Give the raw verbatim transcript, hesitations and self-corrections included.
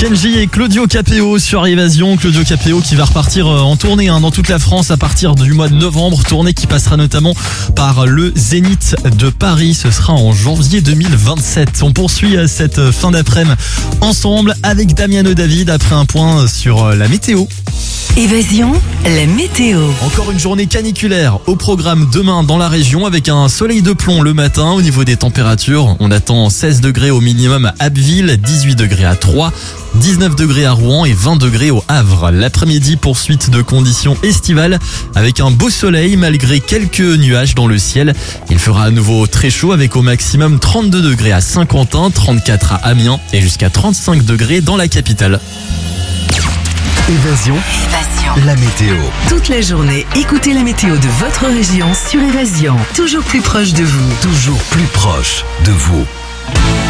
Kenji et Claudio Capéo sur Évasion. Claudio Capéo qui va repartir en tournée hein, dans toute la France à partir du mois de novembre. Tournée qui passera notamment par le Zénith de Paris. Ce sera en janvier deux mille vingt-sept. On poursuit cette fin d'après-midi ensemble avec Damiano David après un point sur la météo. Évasion, la météo. Encore une journée caniculaire au programme demain dans la région avec un soleil de plomb le matin. Au niveau des températures, on attend seize degrés au minimum à Abbeville, dix-huit degrés à Troyes, dix-neuf degrés à Rouen et vingt degrés au Havre. L'après-midi, poursuite de conditions estivales avec un beau soleil malgré quelques nuages dans le ciel. Il fera à nouveau très chaud avec au maximum trente-deux degrés à Saint-Quentin, trente-quatre à Amiens et jusqu'à trente-cinq degrés dans la capitale. Évasion, Évasion. la météo. Toute la journée, écoutez la météo de votre région sur Évasion. Toujours plus proche de vous. Toujours plus proche de vous.